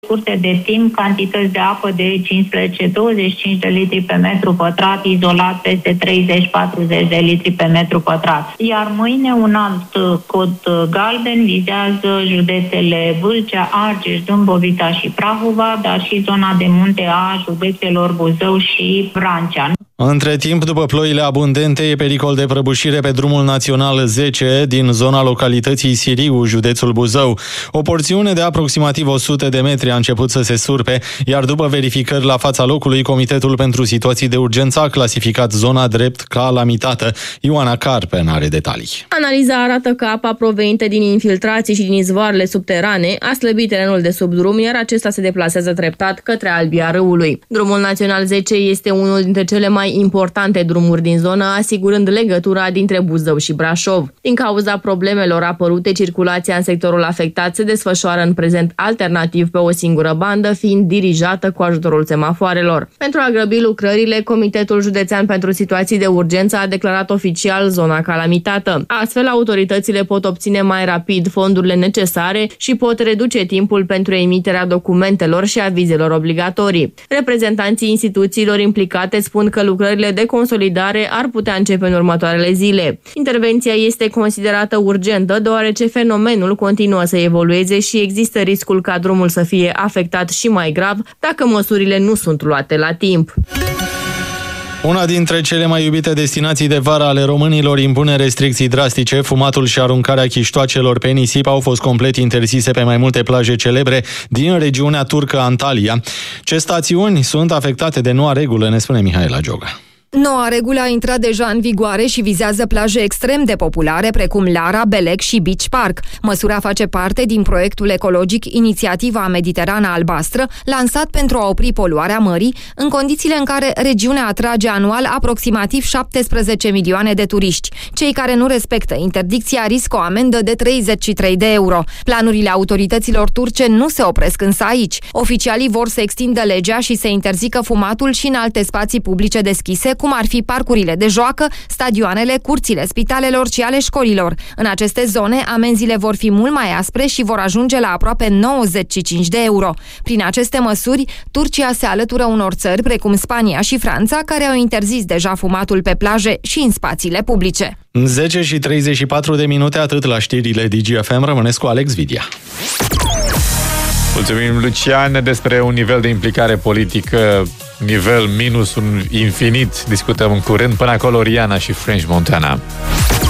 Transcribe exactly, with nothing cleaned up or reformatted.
Scurte de timp, cantități de apă de cincisprezece douăzeci și cinci de litri pe metru pătrat, izolat peste treizeci patruzeci de litri pe metru pătrat. Iar mâine un alt cod galben vizează județele Vâlcea, Argeș, Dâmbovița și Prahova, dar și zona de munte a județelor Buzău și Vrancea. Între timp, după ploile abundente, e pericol de prăbușire pe drumul național zece din zona localității Siriu, județul Buzău. O porțiune de aproximativ o sută de metri a început să se surpe, iar după verificări la fața locului, Comitetul pentru Situații de Urgență a clasificat zona drept calamitată. Ioana Carpen are detalii. Analiza arată că apa provenită din infiltrații și din izvoarele subterane a slăbit terenul de sub drum, iar acesta se deplasează treptat către albia râului. Drumul național zece este unul dintre cele mai importante drumuri din zonă, asigurând legătura dintre Buzău și Brașov. Din cauza problemelor apărute, circulația în sectorul afectat se desfășoară în prezent alternativ pe o singură bandă, fiind dirijată cu ajutorul semafoarelor. Pentru a grăbi lucrările, Comitetul Județean pentru Situații de Urgență a declarat oficial zona calamitată. Astfel, autoritățile pot obține mai rapid fondurile necesare și pot reduce timpul pentru emiterea documentelor și avizelor obligatorii. Reprezentanții instituțiilor implicate spun că lucrările de consolidare ar putea începe în următoarele zile. Intervenția este considerată urgentă, deoarece fenomenul continuă să evolueze și există riscul ca drumul să fie afectat și mai grav dacă măsurile nu sunt luate la timp. Una dintre cele mai iubite destinații de vară ale românilor impune restricții drastice. Fumatul și aruncarea chiștoacelor pe nisip au fost complet interzise pe mai multe plaje celebre din regiunea turcă Antalya. Ce stațiuni sunt afectate de noua regulă, ne spune Mihaela Gioga. Noua regulă a intrat deja în vigoare și vizează plaje extrem de populare precum Lara, Belec și Beach Park. Măsura face parte din proiectul ecologic Inițiativa Mediterana Albastră, lansat pentru a opri poluarea mării, în condițiile în care regiunea atrage anual aproximativ șaptesprezece milioane de turiști. Cei care nu respectă interdicția riscă o amendă de treizeci și trei de euro. Planurile autorităților turce nu se opresc însă aici. Oficialii vor să extindă legea și să interzică fumatul și în alte spații publice deschise, cum ar fi parcurile de joacă, stadioanele, curțile spitalelor și ale școlilor. În aceste zone, amenziile vor fi mult mai aspre și vor ajunge la aproape nouăzeci și cinci de euro. Prin aceste măsuri, Turcia se alătură unor țări precum Spania și Franța, care au interzis deja fumatul pe plaje și în spațiile publice. zece și treizeci și patru de minute, atât la știrile D G F M. Rămânesc cu Alex Vidia. Mulțumim, Lucian. Despre un nivel de implicare politică, nivel minus un infinit, discutăm în curând. Până acolo, Rihanna și French Montana.